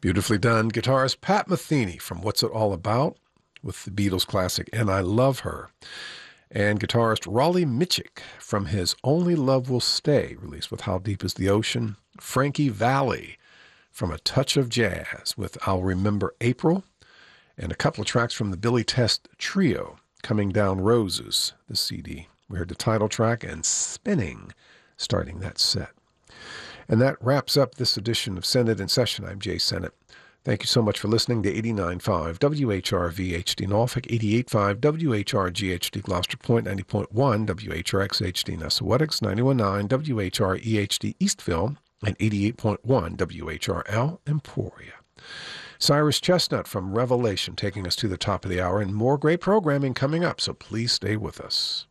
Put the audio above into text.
Beautifully done. Guitarist Pat Metheny from What's It All About with the Beatles classic And I Love Her. And guitarist Raleigh Mitchick from his Only Love Will Stay, released with How Deep Is the Ocean. Frankie Valli from A Touch of Jazz with I'll Remember April. And a couple of tracks from the Billy Test Trio, Coming Down Roses, the CD. We heard the title track and Spinning, starting that set. And that wraps up this edition of Senate in Session. I'm Jay Sennett. Thank you so much for listening to 89.5 WHRV-HD Norfolk, 88.5 WHRG-HD Gloucester Point, 90.1 WHRX-HD Nessawetix, 91.9 WHRE-HD Eastville, and 88.1 WHRL Emporia. Cyrus Chestnut from Revelation taking us to the top of the hour, and more great programming coming up, so please stay with us.